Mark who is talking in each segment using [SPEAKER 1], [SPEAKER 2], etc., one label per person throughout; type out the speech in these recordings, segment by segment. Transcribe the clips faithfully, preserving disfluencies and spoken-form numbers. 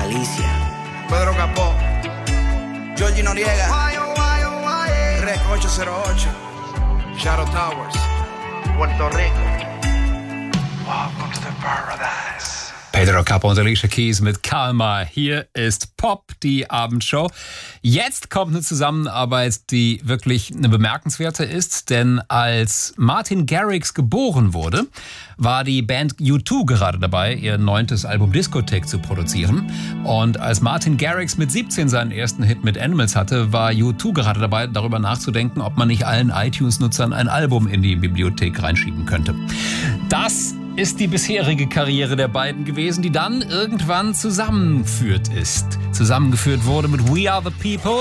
[SPEAKER 1] Alicia,
[SPEAKER 2] Pedro Capó, Georgie Noriega, Rec ocho cero ocho, Shadow Towers, Puerto Rico. Welcome to the paradise.
[SPEAKER 3] Pedro Capó und Alicia Keys mit Calma. Hier ist Pop, die Abendshow. Jetzt kommt eine Zusammenarbeit, die wirklich eine bemerkenswerte ist, denn als Martin Garrix geboren wurde, war die Band U zwei gerade dabei, ihr neuntes Album Discotheque zu produzieren. Und als Martin Garrix mit siebzehn seinen ersten Hit mit Animals hatte, war U zwei gerade dabei, darüber nachzudenken, ob man nicht allen iTunes-Nutzern ein Album in die Bibliothek reinschieben könnte. Das ist die bisherige Karriere der beiden gewesen, die dann irgendwann zusammengeführt ist. Zusammengeführt wurde mit We Are The People,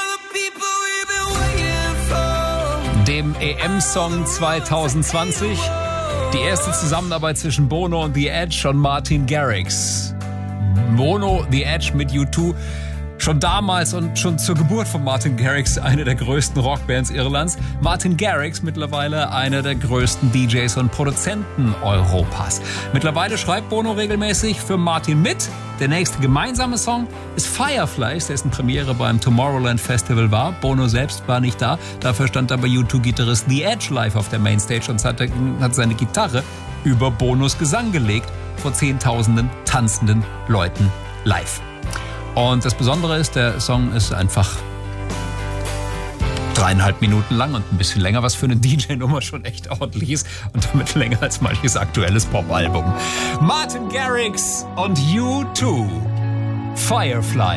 [SPEAKER 3] dem E M-Song zwanzig zwanzig, die erste Zusammenarbeit zwischen Bono und The Edge und Martin Garrix. Bono, The Edge mit U zwei, schon damals und schon zur Geburt von Martin Garrix eine der größten Rockbands Irlands. Martin Garrix mittlerweile einer der größten D Js und Produzenten Europas. Mittlerweile schreibt Bono regelmäßig für Martin mit. Der nächste gemeinsame Song ist Fireflies, dessen Premiere beim Tomorrowland Festival war. Bono selbst war nicht da. Dafür stand aber U zwei-Gitarrist The Edge live auf der Mainstage und hat, hat seine Gitarre über Bonos Gesang gelegt vor Zehntausenden tanzenden Leuten live. Und das Besondere ist, der Song ist einfach dreieinhalb Minuten lang und ein bisschen länger, was für eine D J-Nummer schon echt ordentlich ist und damit länger als manches aktuelles Pop-Album. Martin Garrix und U zwei, Firefly.